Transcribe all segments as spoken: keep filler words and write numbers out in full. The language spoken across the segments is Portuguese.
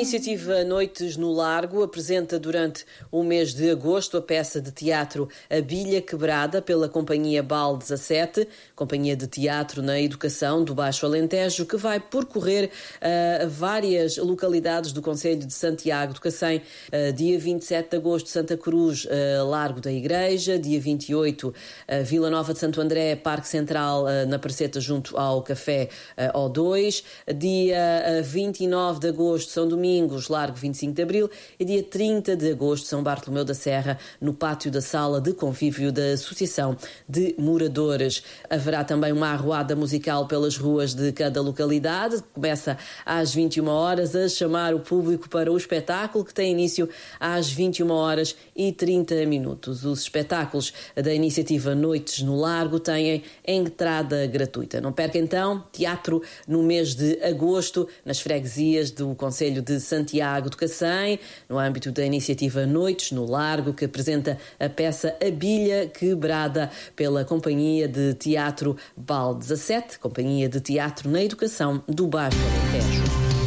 iniciativa Noites no Largo apresenta durante o mês de agosto a peça de teatro A Bilha Quebrada pela Companhia Bal dezassete, Companhia de Teatro na Educação do Baixo Alentejo, que vai percorrer uh, várias localidades do concelho de Santiago do Cacém. Uh, dia vinte e sete de agosto, Santa Cruz, uh, Largo da Igreja. Dia vinte e oito, uh, Vila Nova de Santo André, Parque Central, uh, na Praceta, junto ao Café uh, O dois. Dia uh, vinte e nove de agosto, São Domingos, Largo vinte e cinco de Abril. E dia trinta de agosto, São Bartolomeu da Serra, no pátio da Sala de Convívio da Associação de Moradores. Haverá também uma arruada musical pelas ruas de cada localidade. Começa às vinte e uma horas a chamar o público para o espetáculo, que tem início às vinte e uma horas e trinta minutos. Os espetáculos da iniciativa Noites no Largo têm entrada gratuita. Não perca então teatro no mês de agosto nas freguesias do concelho de Santiago do Cacém, no âmbito da iniciativa Noites no Largo, que apresenta a peça A Bilha Quebrada pela Companhia de Teatro Bal dezassete, Companhia de Teatro na Educação do Baixo Alentejo.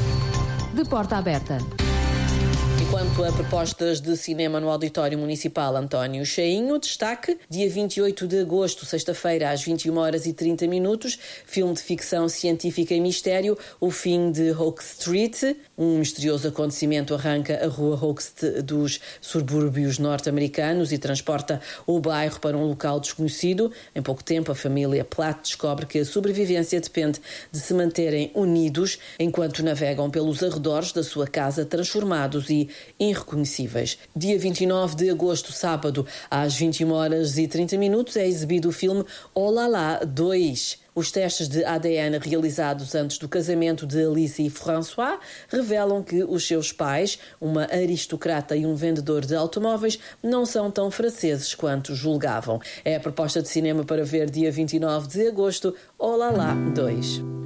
De porta aberta. Quanto a propostas de cinema no Auditório Municipal António Chainho, destaque: dia vinte e oito de agosto, sexta-feira, às vinte e uma horas e trinta minutos, filme de ficção científica e mistério, O Fim de Oak Street. Um misterioso acontecimento arranca a rua Oak dos subúrbios norte-americanos e transporta o bairro para um local desconhecido. Em pouco tempo, a família Platt descobre que a sobrevivência depende de se manterem unidos enquanto navegam pelos arredores da sua casa, transformados e irreconhecíveis. Dia vinte e nove de agosto, sábado, às vinte e uma horas e trinta minutos, é exibido o filme Olala dois. Os testes de A D N realizados antes do casamento de Alice e François revelam que os seus pais, uma aristocrata e um vendedor de automóveis, não são tão franceses quanto julgavam. É a proposta de cinema para ver dia vinte e nove de agosto, Olala dois.